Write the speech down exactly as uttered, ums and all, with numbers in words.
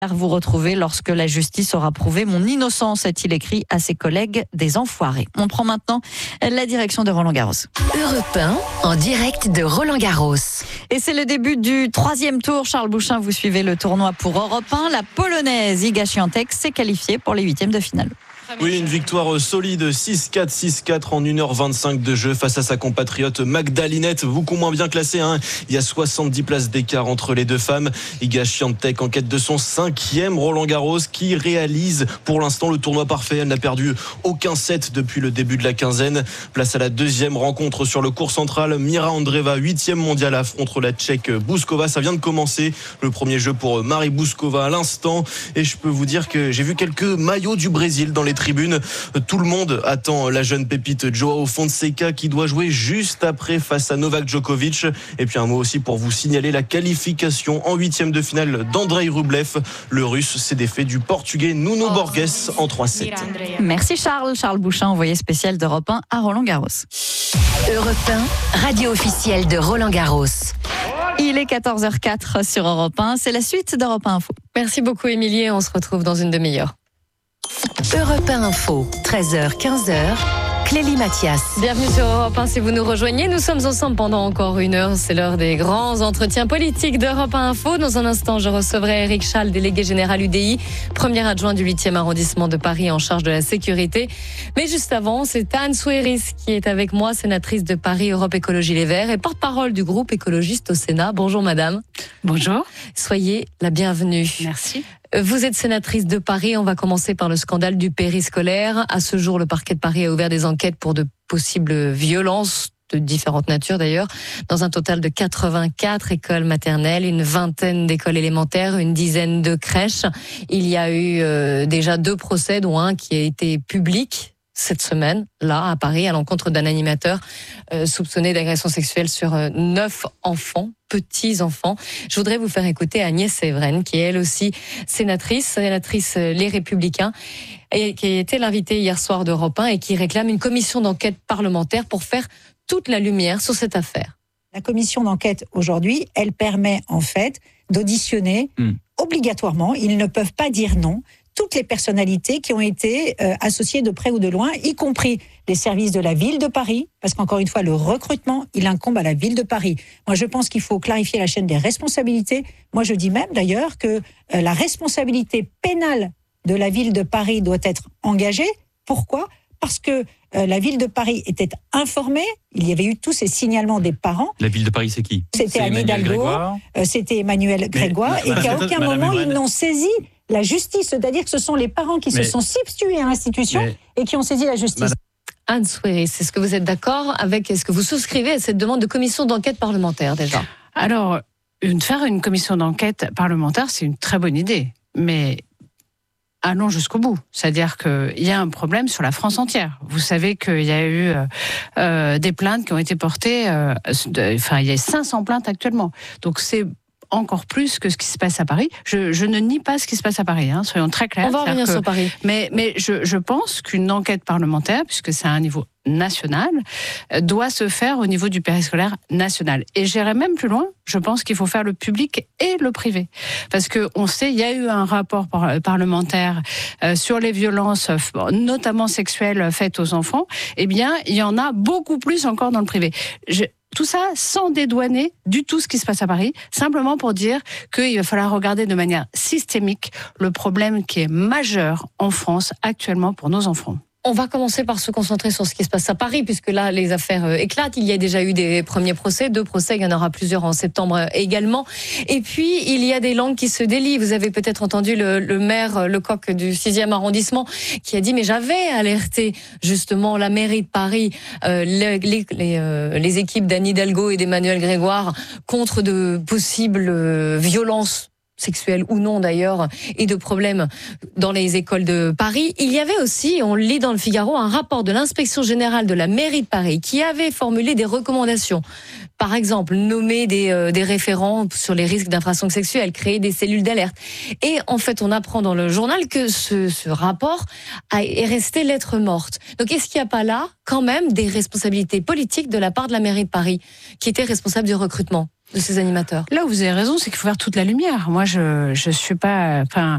Vous retrouvez lorsque la justice aura prouvé mon innocence, a-t-il écrit à ses collègues des enfoirés. On prend maintenant la direction de Roland-Garros. Europe un, en direct de Roland-Garros. Et c'est le début du troisième tour. Charles Bouchin, vous suivez le tournoi pour Europe un. La Polonaise Iga Świątek s'est qualifiée pour les huitièmes de finale. Oui, une victoire solide, six quatre, six quatre en une heure vingt-cinq de jeu face à sa compatriote Magda Linette, beaucoup moins bien classée. Hein. Il y a soixante-dix places d'écart entre les deux femmes. Iga Świątek en quête de son cinquième Roland-Garros qui réalise pour l'instant le tournoi parfait. Elle n'a perdu aucun set depuis le début de la quinzaine. Place à la deuxième rencontre sur le court central. Mira Andreeva, huitième mondiale, affronte la Tchèque Bouskova. Ça vient de commencer. Le premier jeu pour Marie Bouskova à l'instant. Et je peux vous dire que j'ai vu quelques maillots du Brésil dans les tribune. Tout le monde attend la jeune pépite Joao Fonseca qui doit jouer juste après face à Novak Djokovic. Et puis un mot aussi pour vous signaler la qualification en huitième de finale d'Andrei Rublev. Le Russe s'est défait du Portugais Nuno Borges en trois sept. Merci Charles. Charles Bouchin, envoyé spécial d'Europe un à Roland-Garros. Europe un, radio officielle de Roland-Garros. Il est quatorze heures quatre sur Europe un. C'est la suite d'Europe un Info. Merci beaucoup Émilie. On se retrouve dans une demi-heure. Europe un Info, treize heures quinze, Clélie Mathias. Bienvenue sur Europe un, si vous nous rejoignez. Nous sommes ensemble pendant encore une heure. C'est l'heure des grands entretiens politiques d'Europe un Info. Dans un instant, je recevrai Éric Schall, délégué général U D I, premier adjoint du huitième arrondissement de Paris en charge de la sécurité. Mais juste avant, c'est Anne Souéris qui est avec moi, sénatrice de Paris Europe Écologie Les Verts et porte-parole du groupe écologiste au Sénat. Bonjour madame. Bonjour. Soyez la bienvenue. Merci. Vous êtes sénatrice de Paris. On va commencer par le scandale du périscolaire. À ce jour, le parquet de Paris a ouvert des enquêtes pour de possibles violences de différentes natures d'ailleurs, dans un total de quatre-vingt-quatre écoles maternelles, une vingtaine d'écoles élémentaires, une dizaine de crèches. Il y a eu euh, déjà deux procès, dont un qui a été public cette semaine, là, à Paris, à l'encontre d'un animateur euh, soupçonné d'agression sexuelle sur euh, neuf enfants, petits-enfants. Je voudrais vous faire écouter Agnès Evren, qui est elle aussi sénatrice, sénatrice euh, Les Républicains, et qui a été l'invitée hier soir d'Europe un et qui réclame une commission d'enquête parlementaire pour faire toute la lumière sur cette affaire. La commission d'enquête, aujourd'hui, elle permet en fait d'auditionner mmh. obligatoirement, ils ne peuvent pas dire non, toutes les personnalités qui ont été euh, associées de près ou de loin, y compris les services de la ville de Paris, parce qu'encore une fois, le recrutement, il incombe à la ville de Paris. Moi, je pense qu'il faut clarifier la chaîne des responsabilités. Moi, je dis même d'ailleurs que euh, la responsabilité pénale de la ville de Paris doit être engagée. Pourquoi ? Parce que euh, la ville de Paris était informée, il y avait eu tous ces signalements des parents. La ville de Paris, c'est qui ? C'était Anne Hidalgo, euh, c'était Emmanuel Grégoire, mais, et qu'à aucun Madame moment, Evren, ils n'ont saisi la justice, c'est-à-dire que ce sont les parents qui mais, se sont substitués à l'institution mais, et qui ont saisi la justice. Madame... Anne Souéris, est-ce que vous êtes d'accord avec, est-ce que vous souscrivez à cette demande de commission d'enquête parlementaire déjà ? Alors, une, faire une commission d'enquête parlementaire, c'est une très bonne idée, mais allons jusqu'au bout. C'est-à-dire qu'il y a un problème sur la France entière. Vous savez qu'il y a eu euh, des plaintes qui ont été portées, euh, de, enfin, il y a cinq cents plaintes actuellement. Donc, c'est encore plus que ce qui se passe à Paris. Je, je ne nie pas ce qui se passe à Paris, hein, soyons très clairs. On va revenir que, sur Paris. Mais, mais je, je pense qu'une enquête parlementaire, puisque c'est à un niveau national, doit se faire au niveau du périscolaire national. Et j'irai même plus loin, je pense qu'il faut faire le public et le privé. Parce qu'on sait, il y a eu un rapport par, parlementaire euh, sur les violences, notamment sexuelles, faites aux enfants. Eh bien, il y en a beaucoup plus encore dans le privé. Je, Tout ça sans dédouaner du tout ce qui se passe à Paris, simplement pour dire qu'il va falloir regarder de manière systémique le problème qui est majeur en France actuellement pour nos enfants. On va commencer par se concentrer sur ce qui se passe à Paris, puisque là, les affaires euh, éclatent. Il y a déjà eu des premiers procès, deux procès, il y en aura plusieurs en septembre euh, également. Et puis, il y a des langues qui se délient. Vous avez peut-être entendu le, le maire Lecoq du sixième arrondissement qui a dit, mais j'avais alerté justement la mairie de Paris, euh, les, les, les, euh, les équipes d'Anne Hidalgo et d'Emmanuel Grégoire contre de possibles euh, violences sexuelles ou non d'ailleurs, et de problèmes dans les écoles de Paris. Il y avait aussi, on le lit dans le Figaro, un rapport de l'inspection générale de la mairie de Paris qui avait formulé des recommandations. Par exemple, nommer des, euh, des référents sur les risques d'infractions sexuelles, créer des cellules d'alerte. Et en fait, on apprend dans le journal que ce, ce rapport a, est resté lettre morte. Donc, est-ce qu'il n'y a pas là, quand même, des responsabilités politiques de la part de la mairie de Paris, qui était responsable du recrutement de ces animateurs? Là où vous avez raison, c'est qu'il faut faire toute la lumière. Moi, je je suis pas, enfin,